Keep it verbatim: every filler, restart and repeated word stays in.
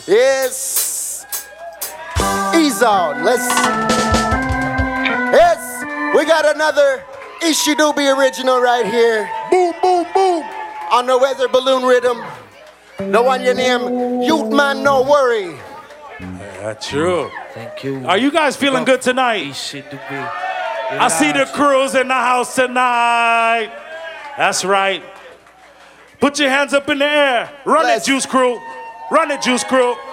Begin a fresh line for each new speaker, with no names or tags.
Yes. Ease on. Let's. Yes. We got another Ishidubi original right here. Boom, boom, boom. On the weather balloon rhythm. The one you name Youth Man No Worry.
Yeah, true.
Thank you.
Are you guys feeling good tonight? I see the crews in the house tonight. That's right. Put your hands up in the air. Run
Let's-
it, Juice Crew. Run it, Juice Crew.